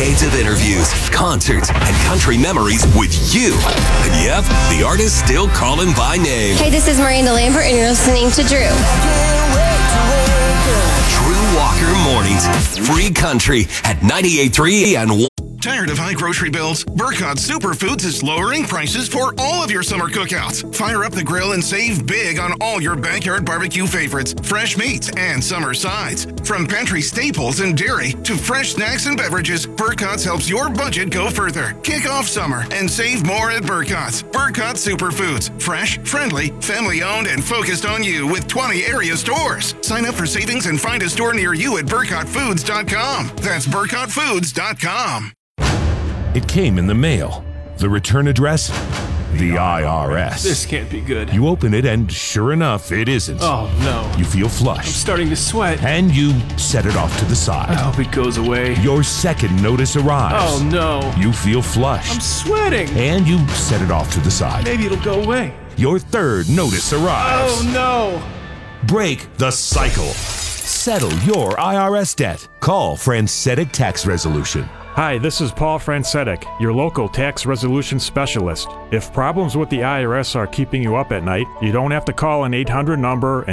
Decades of interviews, concerts, and country memories with you. And yep, the artist still calling by name. Hey, this is Miranda Lambert, and you're listening to Drew. Drew Walker Mornings. Free country at 98.3 and... Tired of high grocery bills? Burkott Superfoods is lowering prices for all of your summer cookouts. Fire up the grill and save big on all your backyard barbecue favorites, fresh meats, and summer sides. From pantry staples and dairy to fresh snacks and beverages, Burkott's helps your budget go further. Kick off summer and save more at Burkott's. Burkott Superfoods. Fresh, friendly, family-owned, and focused on you with 20 area stores. Sign up for savings and find a store near you at BurkottFoods.com. That's BurkottFoods.com. It came in the mail. The return address? The IRS. This can't be good. You open it and sure enough, it isn't. Oh, no. You feel I'm flushed. starting to sweat. And you set it off to the side. I hope it goes away. Your second notice arrives. Oh, no. You feel flushed. I'm sweating. And you set it off to the side. Maybe it'll go away. Your third notice arrives. Oh, no. Break the cycle. Settle your IRS debt. Call Francetic Tax Resolution. Hi, this is Paul Francetic, your local tax resolution specialist. If problems with the IRS are keeping you up at night, you don't have to call an 800 number